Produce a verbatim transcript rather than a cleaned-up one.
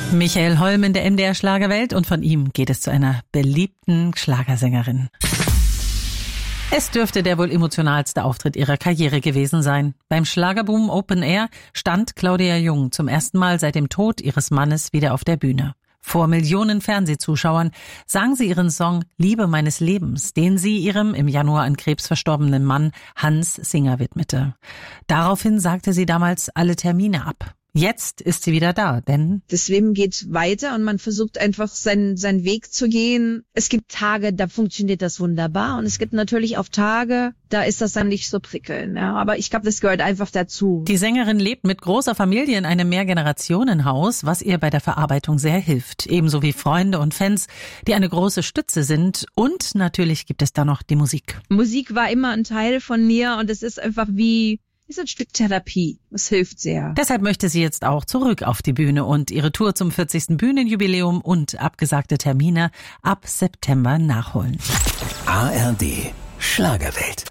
Michael Holm in der M D R Schlagerwelt und von ihm geht es zu einer beliebten Schlagersängerin. Es dürfte der wohl emotionalste Auftritt ihrer Karriere gewesen sein. Beim Schlagerboom Open Air stand Claudia Jung zum ersten Mal seit dem Tod ihres Mannes wieder auf der Bühne. Vor Millionen Fernsehzuschauern sang sie ihren Song Liebe meines Lebens, den sie ihrem im Januar an Krebs verstorbenen Mann Hans Singer widmete. Daraufhin sagte sie damals alle Termine ab. Jetzt ist sie wieder da, denn das Leben geht weiter und man versucht einfach seinen, seinen Weg zu gehen. Es gibt Tage, da funktioniert das wunderbar und es gibt natürlich auch Tage, da ist das dann nicht so prickelnd. Ja. Aber ich glaube, das gehört einfach dazu. Die Sängerin lebt mit großer Familie in einem Mehrgenerationenhaus, was ihr bei der Verarbeitung sehr hilft. Ebenso wie Freunde und Fans, die eine große Stütze sind. Und natürlich gibt es da noch die Musik. Musik war immer ein Teil von mir und es ist einfach wie... ist ein Stück Therapie. Es hilft sehr. Deshalb möchte sie jetzt auch zurück auf die Bühne und ihre Tour zum vierzigsten Bühnenjubiläum und abgesagte Termine ab September nachholen. A R D Schlagerwelt.